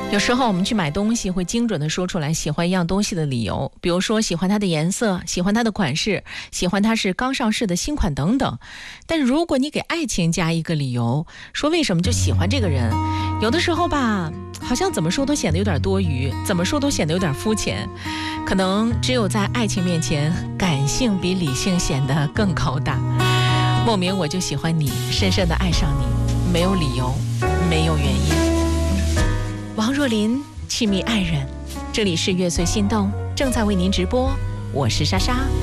有时候我们去买东西会精准地说出来喜欢一样东西的理由，比如说喜欢它的颜色，喜欢它的款式，喜欢它是刚上市的新款等等。但如果你给爱情加一个理由，说为什么就喜欢这个人，有的时候吧，好像怎么说都显得有点多余，怎么说都显得有点肤浅。可能只有在爱情面前，感性比理性显得更高大。莫名我就喜欢你，深深地爱上你，没有理由，没有原因。王若琳，亲密爱人，这里是月岁心动，正在为您直播，我是莎莎。